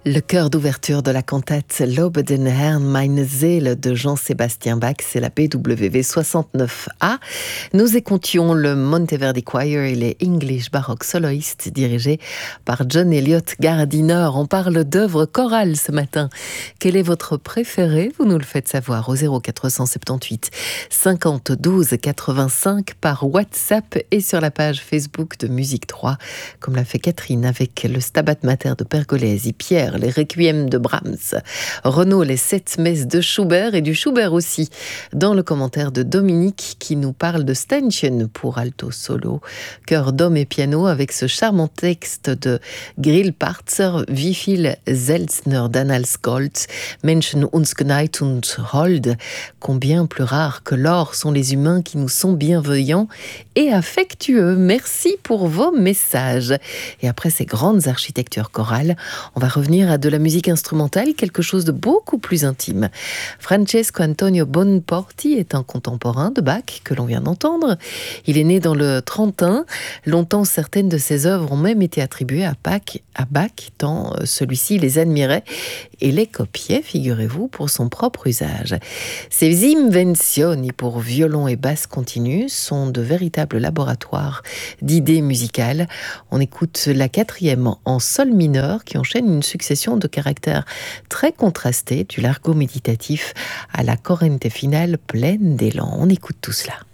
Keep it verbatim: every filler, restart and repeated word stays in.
Le chœur d'ouverture de la cantate L'aube den Herrn meine Seele de Jean-Sébastien Bach, c'est la B W V soixante-neuf A. Nous écoutions le Monteverdi Choir et les English Baroque Soloists dirigés par John Elliott Gardiner. On parle d'œuvres chorales ce matin. Quel est votre préféré? Vous nous le faites savoir au zéro quatre cent soixante-dix-huit cinquante douze quatre-vingt-cinq par WhatsApp et sur la page Facebook de Musique trois, comme l'a fait Catherine avec le Stabat Mater de Pergolèse et Pierre, les Requiem de Brahms, Renaud, les sept messes de Schubert et du Schubert aussi, dans le commentaire de Dominique qui nous parle de Ständchen pour alto solo, chœur d'homme et piano avec ce charmant texte de Grillparzer, Wie viel seltener dann als Gold, Menschen uns geneigt und hold, combien plus rares que l'or sont les humains qui nous sont bienveillants et affectueux. Merci pour vos messages. Et après ces grandes architectures chorales, on va revenir à de la musique instrumentale, quelque chose de beaucoup plus intime. Francesco Antonio Bonporti est un contemporain de Bach que l'on vient d'entendre. Il est né dans le trente et un. Longtemps, certaines de ses œuvres ont même été attribuées à Bach, à Bach tant celui-ci les admirait et les copiait, figurez-vous, pour son propre usage. Ses invenzioni pour violon et basse continue sont de véritables laboratoires d'idées musicales. On écoute la quatrième en sol mineur qui enchaîne une succession de caractères très contrastés, du largo méditatif à la corrente finale pleine d'élan. On écoute tout cela.